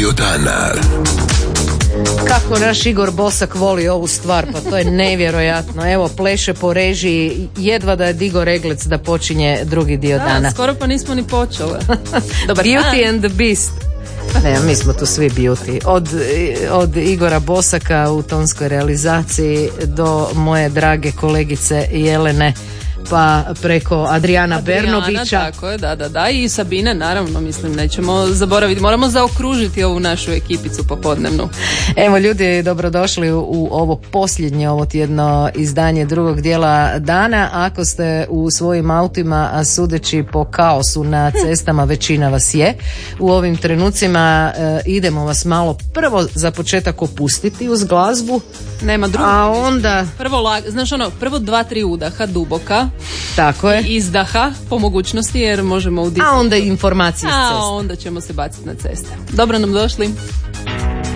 dio dana. Kako naš Igor Bosak voli ovu stvar, pa to je nevjerojatno. Evo, pleše po režiji, jedva da je digo reglec da počinje drugi dio dana. Skoro pa nismo ni počeli. Beauty and the Beast. Ne, mi smo tu svi beauty. Od Igora Bosaka u tonskoj realizaciji do moje drage kolegice Jelene, pa preko Adriana Bernobića. Tako je, da. I Sabine, naravno, mislim, nećemo zaboraviti. Moramo zaokružiti ovu našu ekipicu popodnevnu. Evo, ljudi, dobrodošli u ovo posljednje, ovo tjedno izdanje drugog dijela dana. Ako ste u svojim autima, a sudeći po kaosu na cestama, većina vas je. U ovim trenucima idemo vas malo prvo za početak opustiti uz glazbu. Nema drugog. A onda... Prvo 2-3 udaha duboka. Tako je. I izdaha po mogućnosti jer možemo udisati. A onda informacije s ceste. A onda ćemo se baciti na ceste. Dobro nam došli.